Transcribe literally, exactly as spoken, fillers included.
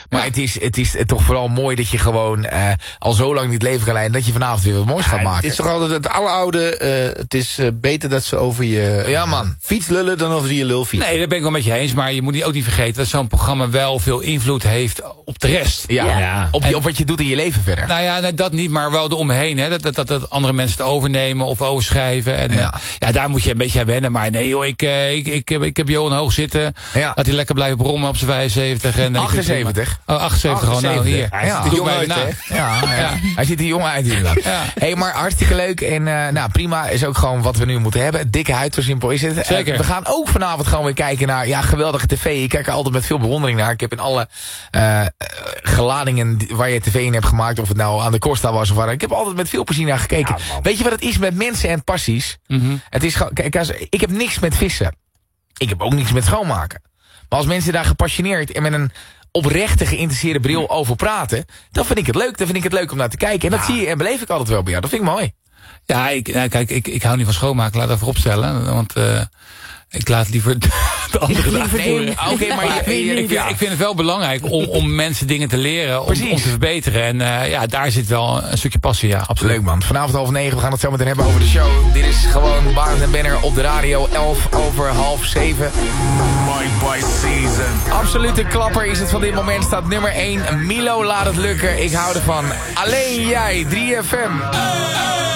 Maar Ja. het, is, het is toch vooral mooi dat je gewoon uh, al zo lang niet leven kan leiden... dat je vanavond weer wat moois Ja, gaat maken. Het is toch altijd het alleroude... Uh, het is uh, beter dat ze over je ja, man. fiets lullen dan over je lulfiets. Nee, dat ben ik wel met je eens. Maar je moet ook niet vergeten dat zo'n programma wel veel invloed heeft op de rest. Ja, Ja. ja. Op, je, op wat je doet in je leven verder. Nou ja, nee, dat niet, maar wel eromheen. Hè. Dat, dat, dat, dat andere mensen het overnemen of overschrijven. En, Ja. ja. ja, daar moet je een beetje aan wennen. Maar nee joh, ik, uh, ik, ik, ik, ik heb Johan Hoog zitten. Ja. Laat hij lekker blijven brommen op zijn vijfenzeventig. En, achtenzeventig. Oh, achtenzeventig gewoon. Nou, hier. Hij ziet er jong uit, hè? Ja, ja. Hij ziet er jong uit inderdaad. Ja. Hey, maar hartstikke leuk. En uh, nou, prima is ook gewoon wat we nu moeten hebben. Dikke huid, zo simpel is het. Zeker. Uh, we gaan ook vanavond gewoon weer kijken naar ja, geweldige tv. Ik kijk er altijd met veel bewondering naar. Ik heb in alle uh, geladingen waar je tv in hebt gemaakt, of het nou aan de Costa was of waar. Ik heb altijd met veel plezier naar gekeken. Ja, weet je wat het is met mensen en passies? Mm-hmm. Het is gewoon, kijk, als, ik heb niks met vissen. Ik heb ook niks met schoonmaken. Maar als mensen daar gepassioneerd en met een oprechte geïnteresseerde bril over praten, dan vind ik het leuk. Dan vind ik het leuk om naar te kijken. En dat Ja. zie je en beleef ik altijd wel bij jou. Dat vind ik mooi. Ja, ik, nou, kijk, ik, ik hou niet van schoonmaken. Laat dat vooropstellen. Want uh, ik laat liever de andere Liever dagen. doen. Oké, okay, maar je, je, Ik vind, ik vind het wel belangrijk om, om mensen dingen te leren, om, om te verbeteren. En uh, ja, daar zit wel een stukje passie, ja, absoluut. Leuk man, vanavond half negen, we gaan het zo meteen hebben over de show. Dit is gewoon Barend en Benner op de radio, elf over half zeven. My by season. Absolute klapper is het van dit moment, staat nummer één. Milo, laat het lukken, ik hou ervan. Alleen jij, drie F M.